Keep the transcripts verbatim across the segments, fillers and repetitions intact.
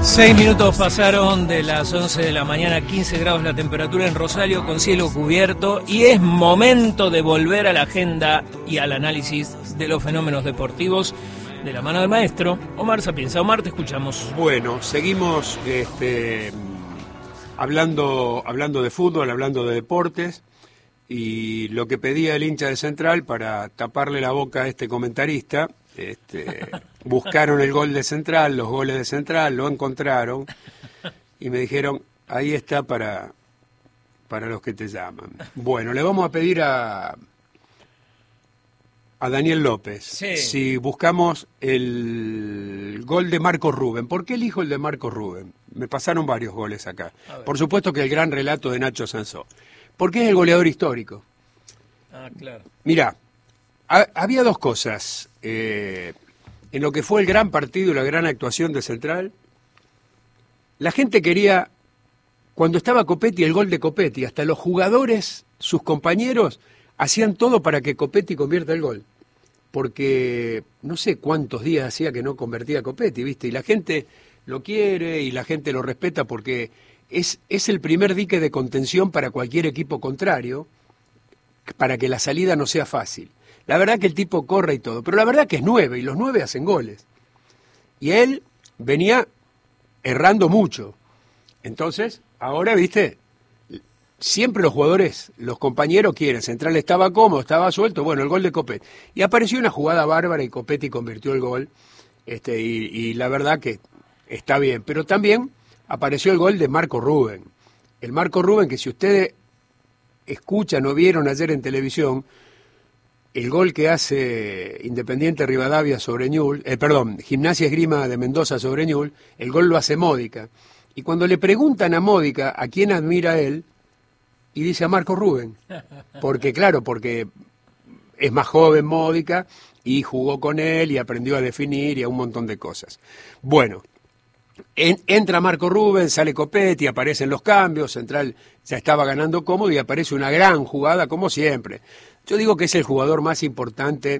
Seis minutos pasaron de las once de la mañana, quince grados la temperatura en Rosario con cielo cubierto y es momento de volver a la agenda y al análisis de los fenómenos deportivos de la mano del maestro Omar Sapienza. Omar, te escuchamos. Bueno, seguimos este, hablando, hablando de fútbol, hablando de deportes y lo que pedía el hincha de Central para taparle la boca a este comentarista. Este, buscaron el gol de Central, los goles de Central, lo encontraron y me dijeron, ahí está para, para los que te llaman. Bueno, le vamos a pedir a, a Daniel López, sí. si buscamos el gol de Marco Rubén. ¿Por qué elijo el de Marco Rubén? Me pasaron varios goles acá. Por supuesto que el gran relato de Nacho Sansó. Porque es el goleador histórico. Ah, claro. Mirá, ha, había dos cosas. Eh, en lo que fue el gran partido y la gran actuación de Central, la gente quería, cuando estaba Copetti, el gol de Copetti, hasta los jugadores, sus compañeros, hacían todo para que Copetti convierta el gol, porque no sé cuántos días hacía que no convertía Copetti, ¿viste? Y la gente lo quiere y la gente lo respeta porque es, es el primer dique de contención para cualquier equipo contrario, para que la salida no sea fácil. La verdad que el tipo corre y todo, pero la verdad que es nueve, y los nueve hacen goles. Y él venía errando mucho. Entonces, ahora, viste, siempre los jugadores, los compañeros quieren. Central estaba cómodo, estaba suelto, bueno, el gol de Copetti. Y apareció una jugada bárbara y Copetti convirtió el gol. Este, y, y la verdad que está bien. Pero también apareció el gol de Marco Rubén. El Marco Rubén, que si ustedes escuchan o vieron ayer en televisión, el gol que hace Independiente Rivadavia sobre Ñul, eh, perdón, Gimnasia Esgrima de Mendoza sobre Ñul, el gol lo hace Módica. Y cuando le preguntan a Módica a quién admira él, y dice a Marco Rubén. Porque, claro, porque es más joven Módica y jugó con él y aprendió a definir y a un montón de cosas. Bueno, en, entra Marco Rubén, sale Copetti, aparecen los cambios, Central ya estaba ganando cómodo y aparece una gran jugada como siempre. Yo digo que es el jugador más importante,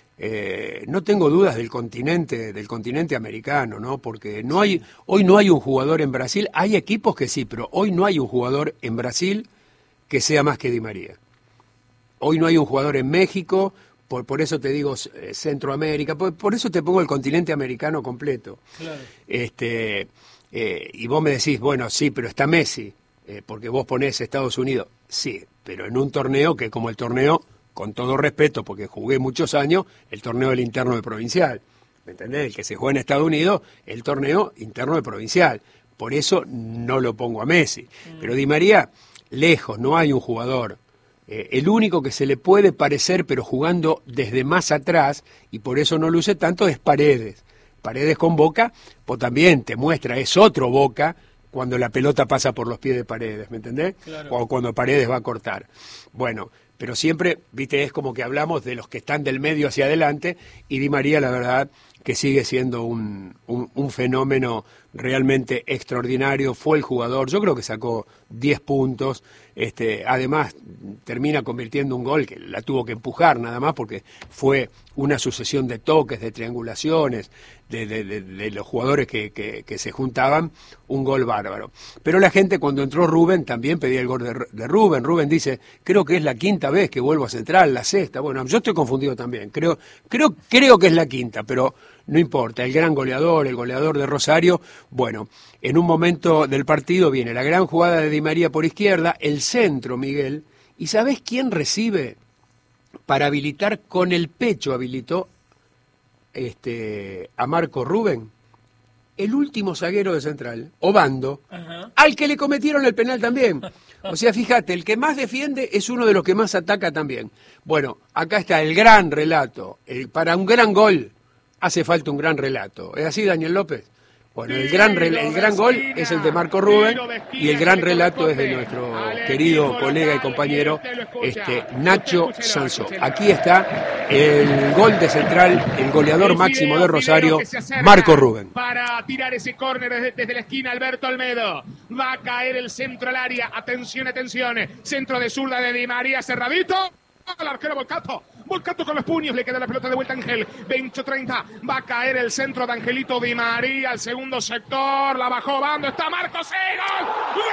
eh, no tengo dudas del continente, del continente americano, ¿no? Porque no hay, hoy no hay un jugador en Brasil, hay equipos que sí, pero hoy no hay un jugador en Brasil que sea más que Di María. Hoy no hay un jugador en México, por, por eso te digo eh, Centroamérica, por, por eso te pongo el continente americano completo. Claro. Este, eh, y vos me decís, bueno, sí, pero está Messi, eh, porque vos ponés Estados Unidos, sí, pero en un torneo que como el torneo, con todo respeto, porque jugué muchos años, el torneo del interno de provincial, ¿me entendés? El que se juega en Estados Unidos, el torneo interno de provincial, por eso no lo pongo a Messi. Mm. Pero Di María, lejos, no hay un jugador, eh, el único que se le puede parecer, pero jugando desde más atrás, y por eso no luce tanto, es Paredes. Paredes con Boca, pues también te muestra, es otro Boca, cuando la pelota pasa por los pies de Paredes, ¿me entendés? Claro. O cuando Paredes va a cortar. Bueno, pero siempre, viste, es como que hablamos de los que están del medio hacia adelante, y Di María, la verdad, que sigue siendo un, un, un fenómeno realmente extraordinario. Fue el jugador, yo creo que sacó diez puntos, este, además termina convirtiendo un gol que la tuvo que empujar nada más porque fue una sucesión de toques, de triangulaciones, de, de, de, de los jugadores que, que, que se juntaban, un gol bárbaro. Pero la gente cuando entró Rubén también pedía el gol de, de Rubén. Rubén dice, creo que es la quinta vez que vuelvo a Central, la sexta. Bueno, yo estoy confundido también, creo, creo, creo que es la quinta, pero no importa, el gran goleador, el goleador de Rosario. Bueno, en un momento del partido viene la gran jugada de Di María por izquierda, el centro, Miguel, ¿y sabés quién recibe para habilitar con el pecho, habilitó este, a Marco Rubén? El último zaguero de Central, Obando, uh-huh. al que le cometieron el penal también. O sea, fíjate, el que más defiende es uno de los que más ataca también. Bueno, acá está el gran relato. El, para un gran gol hace falta un gran relato. ¿Es así, Daniel López? Bueno, el gran, el gran gol es el de Marco Rubén y el gran relato es de nuestro querido colega y compañero este, Nacho Sansó. Aquí está el gol de Central, el goleador máximo de Rosario, Marco Rubén. Para tirar ese córner desde, desde la esquina, Alberto Olmedo. Va a caer el centro al área. Atención, atención. Centro de zurda de Di María, cerradito. El arquero Volcato. Volcato con los puños, le queda la pelota de vuelta a Ángel. veinte treinta, va a caer el centro de Angelito Di María al segundo sector, la bajó Bando, está Marcos, ¡eh, gol! ¡Gol!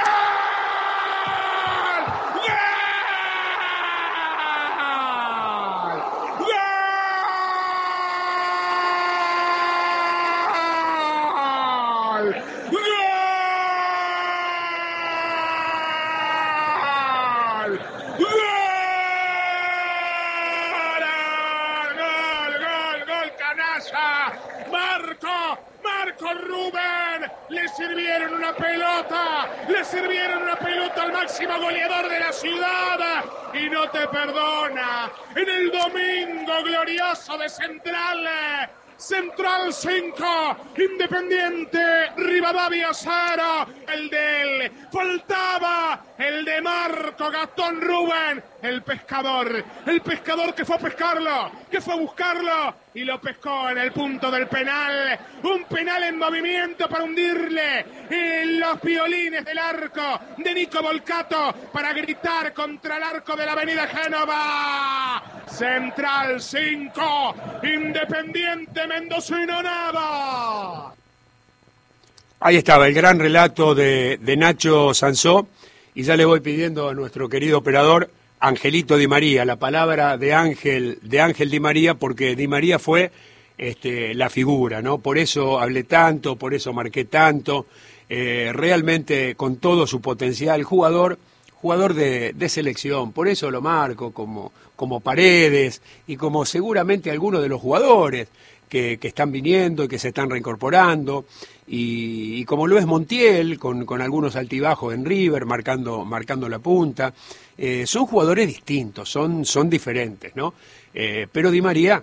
Rubén, le sirvieron una pelota, le sirvieron una pelota al máximo goleador de la ciudad y no te perdona. En el domingo glorioso de Central, Central cinco, Independiente Rivadavia cero, el de él, faltaba el de Marco Gastón Rubén, el pescador, el pescador que fue a pescarlo, que fue a buscarlo y lo pescó en el punto del penal, un penal en movimiento para hundirle en los violines del arco de Nico Volcato para gritar contra el arco de la avenida Génova. Central cinco, Independiente Mendocino nada. Ahí estaba el gran relato de, de Nacho Sansó, y ya le voy pidiendo a nuestro querido operador Angelito Di María, la palabra de Ángel, de Ángel Di María, porque Di María fue este, la figura, ¿no? Por eso hablé tanto, por eso marqué tanto, eh, realmente con todo su potencial, jugador, jugador de, de selección, por eso lo marco como, como Paredes y como seguramente algunos de los jugadores que, que están viniendo y que se están reincorporando, y, y como lo es Montiel, con, con algunos altibajos en River, marcando, marcando la punta. Eh, son jugadores distintos, son, son diferentes, ¿no? Eh, pero Di María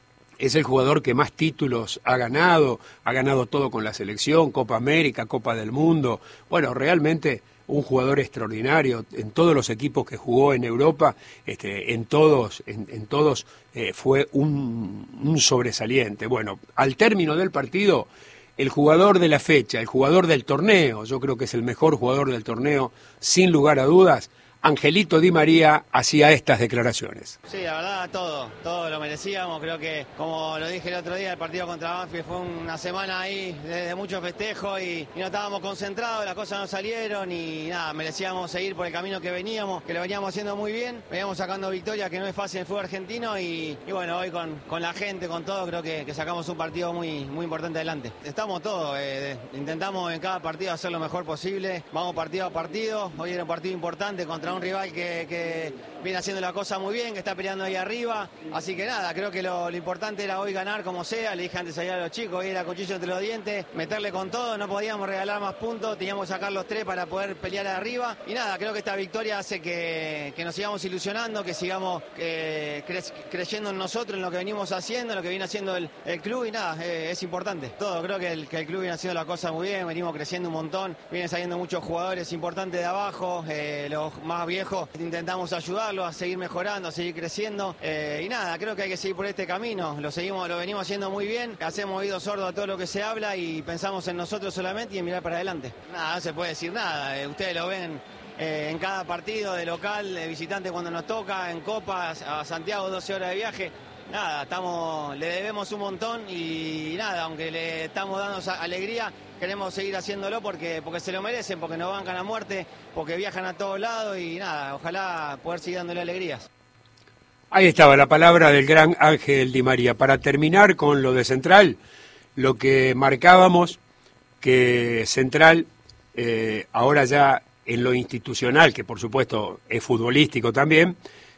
es el jugador que más títulos ha ganado, ha ganado todo con la selección, Copa América, Copa del Mundo. Bueno, realmente un jugador extraordinario en todos los equipos que jugó en Europa, este, en todos, en, en todos eh, fue un, un sobresaliente. Bueno, al término del partido, el jugador de la fecha, el jugador del torneo, yo creo que es el mejor jugador del torneo, sin lugar a dudas, Angelito Di María hacía estas declaraciones. Sí, la verdad, todo, todo lo merecíamos. Creo que, como lo dije el otro día, el partido contra Banfield fue una semana ahí de, de mucho festejo y, y no estábamos concentrados, las cosas no salieron y nada, merecíamos seguir por el camino que veníamos, que lo veníamos haciendo muy bien, veníamos sacando victorias, que no es fácil en el fútbol argentino y, y bueno, hoy con, con la gente, con todo, creo que, que sacamos un partido muy, muy importante adelante. Estamos todos, eh, intentamos en cada partido hacer lo mejor posible, vamos partido a partido, hoy era un partido importante contra un rival que, que viene haciendo la cosa muy bien, que está peleando ahí arriba, así que nada, creo que lo, lo importante era hoy ganar como sea, le dije antes allá a los chicos, hoy era cuchillo entre los dientes, meterle con todo, no podíamos regalar más puntos, teníamos que sacar los tres para poder pelear arriba, y nada, creo que esta victoria hace que, que nos sigamos ilusionando, que sigamos eh, cre creyendo en nosotros, en lo que venimos haciendo, en lo que viene haciendo el, el club, y nada, eh, es importante, todo, creo que el, que el club viene haciendo la cosa muy bien, venimos creciendo un montón, vienen saliendo muchos jugadores importantes de abajo, eh, los más viejos, intentamos ayudarlos a seguir mejorando, a seguir creciendo eh, y nada, creo que hay que seguir por este camino, lo seguimos, lo venimos haciendo muy bien, hacemos oídos sordos a todo lo que se habla y pensamos en nosotros solamente y en mirar para adelante. Nada, no se puede decir nada, eh, ustedes lo ven eh, en cada partido de local, de visitante cuando nos toca, en Copa, a Santiago doce horas de viaje. Nada, estamos, le debemos un montón y nada, aunque le estamos dando alegría, queremos seguir haciéndolo porque, porque se lo merecen, porque nos bancan a muerte, porque viajan a todos lados y nada, ojalá poder seguir dándole alegrías. Ahí estaba la palabra del gran Ángel Di María. Para terminar con lo de Central, lo que marcábamos, que Central, eh, ahora ya en lo institucional, que por supuesto es futbolístico también,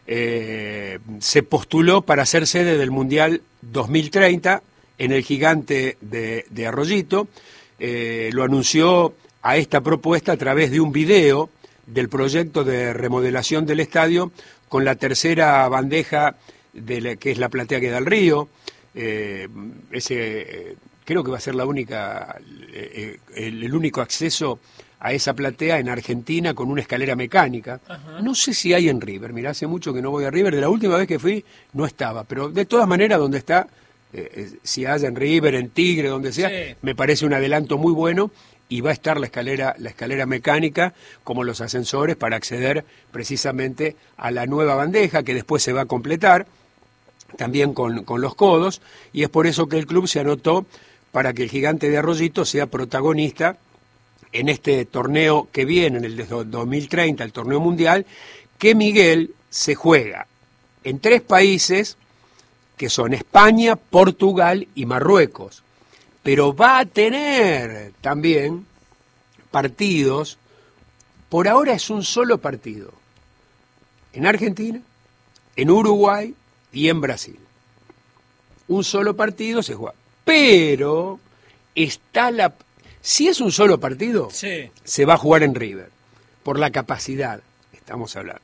Eh, se postuló para ser sede del Mundial dos mil treinta en el Gigante de, de Arroyito. Eh, lo anunció a esta propuesta a través de un video del proyecto de remodelación del estadio con la tercera bandeja de la, que es la platea que da al río. Eh, ese eh, creo que va a ser la única eh, el, el único acceso a esa platea en Argentina con una escalera mecánica. Ajá. No sé si hay en River, mirá, hace mucho que no voy a River, de la última vez que fui no estaba, pero de todas maneras donde está, eh, eh, si haya en River, en Tigre, donde sea, sí, me parece un adelanto muy bueno y va a estar la escalera, la escalera mecánica como los ascensores para acceder precisamente a la nueva bandeja que después se va a completar. también con, con los codos, y es por eso que el club se anotó para que el Gigante de Arroyito sea protagonista en este torneo que viene, en el de dos mil treinta, el torneo mundial, que Miguel se juega en tres países que son España, Portugal y Marruecos, pero va a tener también partidos, por ahora es un solo partido, en Argentina, en Uruguay y en Brasil. Un solo partido se juega, pero está la... Si es un solo partido, sí, se va a jugar en River, por la capacidad, estamos hablando.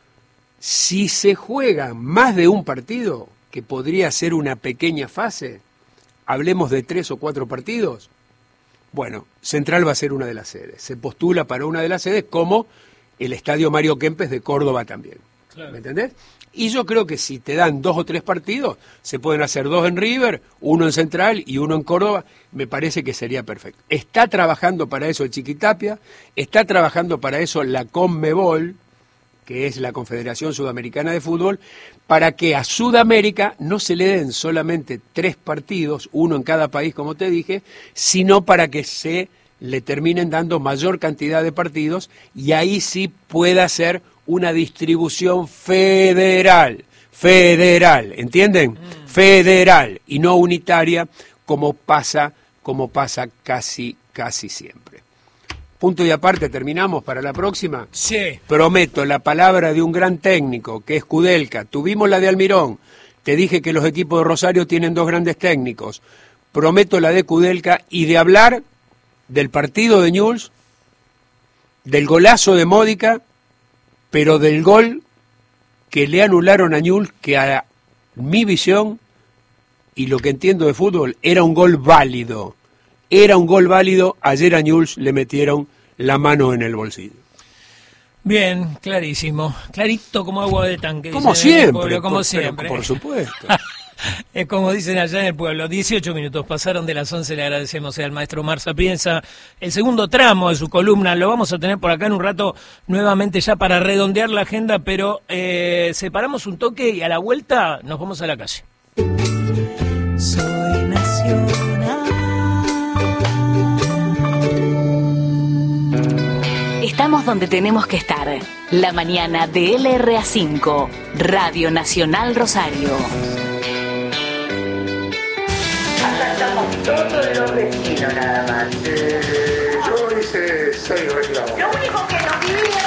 Si se juega más de un partido, que podría ser una pequeña fase, hablemos de tres o cuatro partidos, bueno, Central va a ser una de las sedes. Se postula para una de las sedes, como el Estadio Mario Kempes de Córdoba también. Claro. ¿Me entendés? Y yo creo que si te dan dos o tres partidos, se pueden hacer dos en River, uno en Central y uno en Córdoba, me parece que sería perfecto. Está trabajando para eso el Chiquitapia, está trabajando para eso la Conmebol, que es la Confederación Sudamericana de Fútbol, para que a Sudamérica no se le den solamente tres partidos, uno en cada país, como te dije, sino para que se le terminen dando mayor cantidad de partidos y ahí sí pueda ser una distribución federal, federal, ¿entienden? Mm. Federal y no unitaria, como pasa, como pasa casi, casi siempre. Punto y aparte, terminamos para la próxima. Sí. Prometo la palabra de un gran técnico, que es Kudelka. Tuvimos la de Almirón. Te dije que los equipos de Rosario tienen dos grandes técnicos. Prometo la de Kudelka y de hablar del partido de Newell's, del golazo de Módica, pero del gol que le anularon a Newell's, que a mi visión y lo que entiendo de fútbol era un gol válido. Era un gol válido, ayer a Newell's le metieron la mano en el bolsillo. Bien, clarísimo, clarito como agua de tanque. Como siempre, pueblo, como por, siempre. Por supuesto. Es como dicen allá en el pueblo, dieciocho minutos pasaron de las once, le agradecemos al maestro Omar Sapienza. El segundo tramo de su columna lo vamos a tener por acá en un rato nuevamente ya para redondear la agenda, pero eh, separamos un toque y a la vuelta nos vamos a la calle. Soy nacional. Estamos donde tenemos que estar. La mañana de L R A cinco, Radio Nacional Rosario. Acá estamos todos los vecinos nada más. Eh, yo hice seis reclamos. Lo único que nos divide